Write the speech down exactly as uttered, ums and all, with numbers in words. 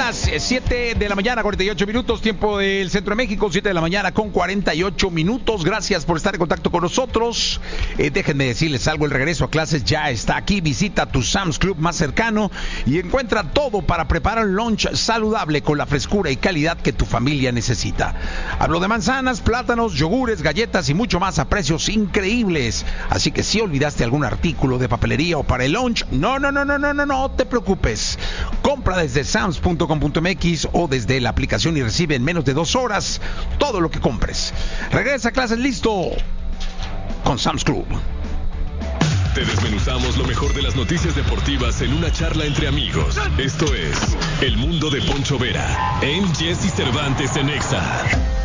las siete de la mañana, cuarenta y ocho minutos, tiempo del Centro de México, siete de la mañana con cuarenta y ocho minutos. Gracias por estar en contacto con nosotros. Eh, déjenme decirles algo, el regreso a clases ya está aquí. Visita tu Sam's Club más cercano y encuentra todo para preparar un lunch saludable con la frescura y calidad que tu familia necesita. Hablo de manzanas, plátanos, yogures, galletas y mucho más a precios increíbles. Así que si olvidaste algún artículo de papelería o para el lunch, no, no, no, no, no, no, no te preocupes. Compra desde sams punto com punto m x o desde la aplicación y recibe en menos de dos horas todo lo que compres. Regresa a clases listo con Sam's Club. Te desmenuzamos lo mejor de las noticias deportivas en una charla entre amigos. Esto es El Mundo de Poncho Vera en Jesse Cervantes en Exa.